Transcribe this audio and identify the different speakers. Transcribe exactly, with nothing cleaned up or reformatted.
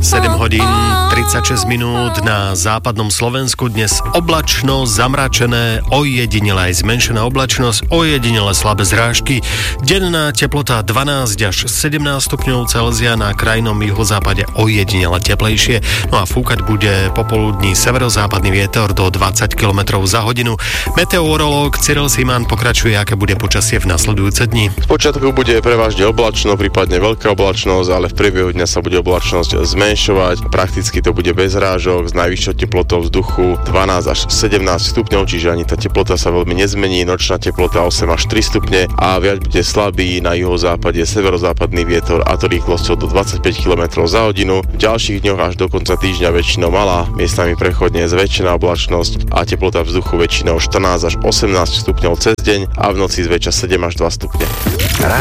Speaker 1: sedem hodín tridsaťšesť minút na západnom Slovensku. Dnes oblačno, zamračené, ojedinele aj zmenšená oblačnosť, ojedinele slabé zrážky. Denná teplota dvanásť až sedemnásť stupňov Celzia, na krajnom juhozápade ojedinele teplejšie. No a fúkať bude popoludní severozápadný vietor do dvadsať kilometrov za hodinu. Meteorológ Cyril Simán pokračuje, aké bude počasie v nasledujúce dni.
Speaker 2: Spočiatku bude prevažne oblačno, prípadne veľká oblačnosť, ale v priebehu dňa sa bude oblačnosť zmenšovať. Prakticky to bude bez rážok s najvyššou teplotou vzduchu dvanásť až sedemnásť stupňov, čiže ani tá teplota sa veľmi nezmení. Nočná teplota osem až tri stupne a viac bude slabý na juhozápade severozápadný vietor, a to rýchlosťou do dvadsaťpäť kilometrov za hodinu. V ďalších dňoch až do konca týždňa väčšinou malá, miestami prechodne zväčšená oblačnosť a teplota vzduchu väčšinou štrnásť až osemnásť stupňov cez deň a v noci zväčša sedem až dva stupne.